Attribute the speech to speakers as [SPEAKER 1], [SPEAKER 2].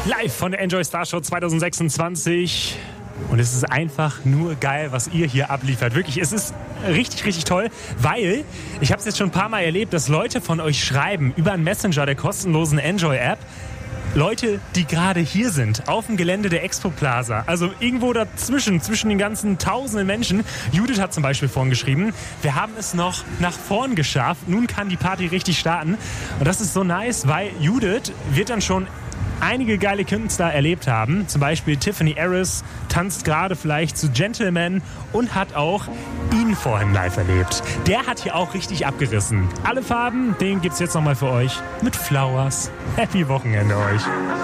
[SPEAKER 1] Live von der Enjoy Star Show 2026. Und es ist einfach nur geil, was ihr hier abliefert. Wirklich, es ist richtig, richtig toll, weil ich habe es jetzt schon ein paar Mal erlebt, dass Leute von euch schreiben über einen Messenger der kostenlosen Enjoy-App. Leute, die gerade hier sind, auf dem Gelände der Expo Plaza. Also irgendwo dazwischen, zwischen den ganzen tausenden Menschen. Judith hat zum Beispiel vorhin geschrieben, wir haben es noch nach vorn geschafft. Nun kann die Party richtig starten. Und das ist so nice, weil Judith wird dann schon einige geile Künstler erlebt haben. Zum Beispiel Tiffany Harris tanzt gerade vielleicht zu Gentleman und hat auch ihn vorhin live erlebt. Der hat hier auch richtig abgerissen. Alle Farben, den gibt's jetzt nochmal für euch mit Flowers. Happy Wochenende euch.